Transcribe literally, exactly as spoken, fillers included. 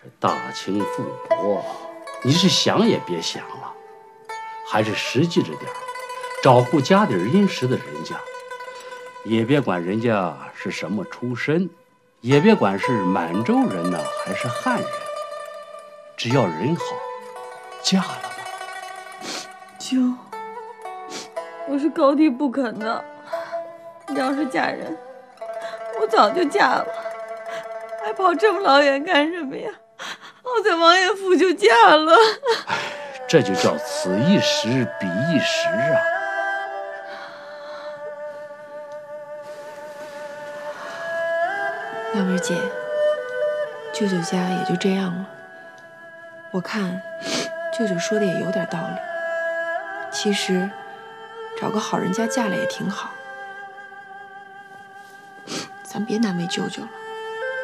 大清富婆，你是想也别想了，还是实际着点儿，找户家底殷实的人家，也别管人家是什么出身，也别管是满洲人呢还是汉人，只要人好，嫁了吧。 舅，我是高低不肯的，你要是嫁人，我早就嫁了，还跑这么老远干什么呀？我在王爷府就嫁了。 这就叫此一时彼一时啊。 亮儿姐，舅舅家也就这样了。我看舅舅说的也有点道理。其实找个好人家嫁了也挺好，咱别难为舅舅了。